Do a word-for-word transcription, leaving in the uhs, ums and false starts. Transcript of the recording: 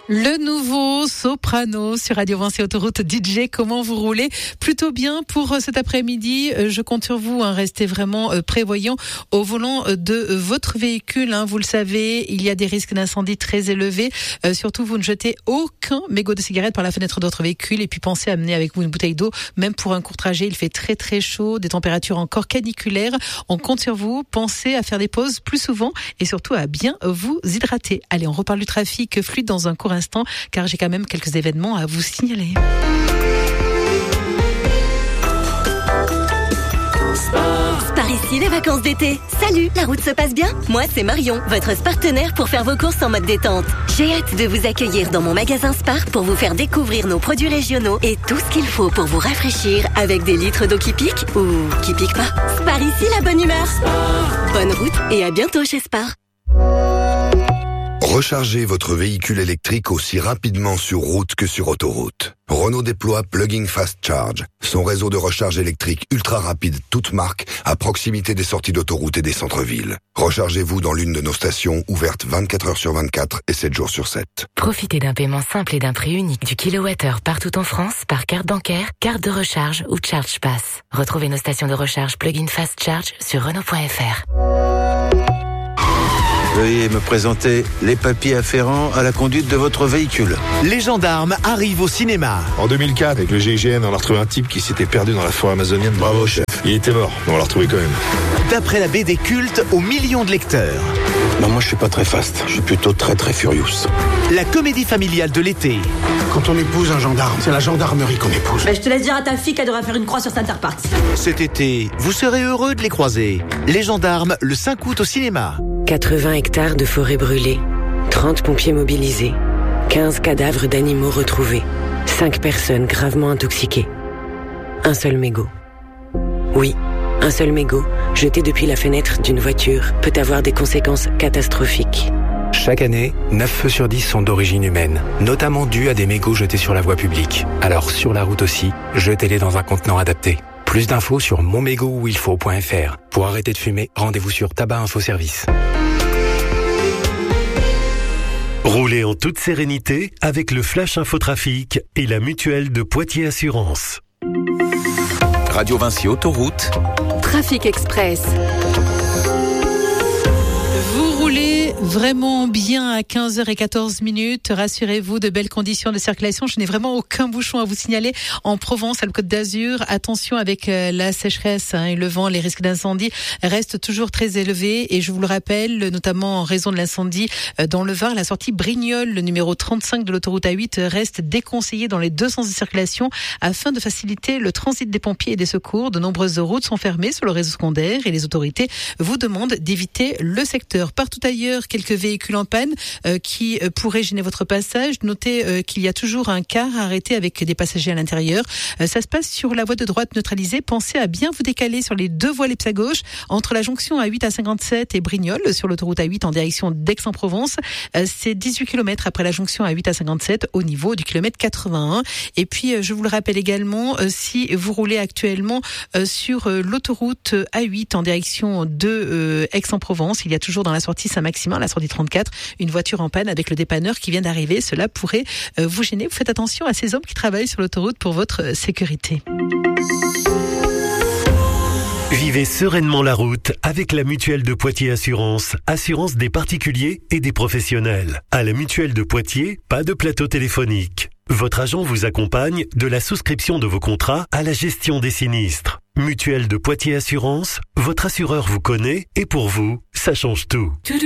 Le nouveau Soprano sur Radio Vinci Autoroute. D J, comment vous roulez? Plutôt bien pour cet après-midi. Je compte sur vous, hein, restez vraiment prévoyant au volant de votre véhicule. Hein, vous le savez, il y a des risques d'incendie très élevés. Euh, surtout, vous ne jetez aucun mégot de cigarette par la fenêtre de votre véhicule. Et puis, pensez à amener avec vous une bouteille d'eau, même pour un court trajet. Il fait très très chaud, des températures encore caniculaires. On compte sur vous. Pensez à faire des pauses plus souvent et surtout à bien vous hydrater. Allez, on reparle du trafic fluide dans un court instant, car j'ai quand même quelques événements à vous signaler. Par ici, les vacances d'été. Salut, la route se passe bien? Moi, c'est Marion, votre partenaire pour faire vos courses en mode détente. J'ai hâte de vous accueillir dans mon magasin Spar pour vous faire découvrir nos produits régionaux et tout ce qu'il faut pour vous rafraîchir avec des litres d'eau qui piquent ou qui piquent pas. Spar ici, la bonne humeur. Spar. Bonne route et à bientôt chez Spar. Rechargez votre véhicule électrique aussi rapidement sur route que sur autoroute. Renault déploie Plug-in Fast Charge, son réseau de recharge électrique ultra rapide, toute marque, à proximité des sorties d'autoroute et des centres-villes. Rechargez-vous dans l'une de nos stations ouvertes vingt-quatre heures sur vingt-quatre et sept jours sur sept. Profitez d'un paiement simple et d'un prix unique du kilowattheure partout en France par carte bancaire, carte de recharge ou Charge Pass. Retrouvez nos stations de recharge Plug-in Fast Charge sur Renault point F R. Veuillez me présenter les papiers afférents à la conduite de votre véhicule. Les gendarmes arrivent au cinéma. En deux mille quatre, avec le G I G N, on a retrouvé un type qui s'était perdu dans la forêt amazonienne. Bravo, chef. Il était mort, mais on l'a retrouvé quand même. D'après la B D culte aux millions de lecteurs. Non, moi je suis pas très fast, je suis plutôt très très furious. La comédie familiale de l'été. Quand on épouse un gendarme, c'est la gendarmerie qu'on épouse. Bah, je te laisse dire à ta fille qu'elle devrait faire une croix sur Center Park. Cet été, vous serez heureux de les croiser. Les gendarmes, le cinq août au cinéma. quatre-vingts hectares de forêt brûlée, trente pompiers mobilisés, quinze cadavres d'animaux retrouvés, cinq personnes gravement intoxiquées. Un seul mégot. Oui, un seul mégot, jeté depuis la fenêtre d'une voiture, peut avoir des conséquences catastrophiques. Chaque année, neuf feux sur dix sont d'origine humaine, notamment dus à des mégots jetés sur la voie publique. Alors sur la route aussi, jetez-les dans un contenant adapté. Plus d'infos sur mon mégot où il faut point F R. Pour arrêter de fumer, rendez-vous sur Tabac Info Service. Roulez en toute sérénité avec le Flash Infotrafic et la mutuelle de Poitiers Assurance. Radio Vinci Autoroute. Trafic Express. Vous roulez vraiment bien à quinze heures quatorze minutes. Rassurez-vous, de belles conditions de circulation. Je n'ai vraiment aucun bouchon à vous signaler en Provence, à la Côte d'Azur. Attention avec la sécheresse hein, et le vent, les risques d'incendie restent toujours très élevés. Et je vous le rappelle, notamment en raison de l'incendie dans le Var, la sortie Brignoles, le numéro trente-cinq de l'autoroute A huit, reste déconseillée dans les deux sens de circulation afin de faciliter le transit des pompiers et des secours. De nombreuses routes sont fermées sur le réseau secondaire et les autorités vous demandent d'éviter le secteur. Partout ailleurs, quelques véhicules en panne euh, qui euh, pourraient gêner votre passage. Notez euh, qu'il y a toujours un car arrêté avec des passagers à l'intérieur. Euh, ça se passe sur la voie de droite neutralisée. Pensez à bien vous décaler sur les deux voies Lepsa gauche entre la jonction A huit à cinquante-sept et Brignoles sur l'autoroute A huit en direction d'Aix-en-Provence. Euh, c'est dix-huit kilomètres après la jonction A huit à cinquante-sept au niveau du kilomètre quatre-vingt-un. Et puis, euh, je vous le rappelle également, euh, si vous roulez actuellement euh, sur euh, l'autoroute A huit en direction de euh, Aix-en-Provence, il y a toujours dans la sortie Saint-Maximin, la sortie trente-quatre, une voiture en panne avec le dépanneur qui vient d'arriver. Cela pourrait euh, vous gêner. Vous faites attention à ces hommes qui travaillent sur l'autoroute pour votre euh, sécurité. Vivez sereinement la route avec la mutuelle de Poitiers Assurance, assurance des particuliers et des professionnels. À la mutuelle de Poitiers, pas de plateau téléphonique. Votre agent vous accompagne de la souscription de vos contrats à la gestion des sinistres. Mutuelle de Poitiers Assurance, votre assureur vous connaît et pour vous, ça change tout.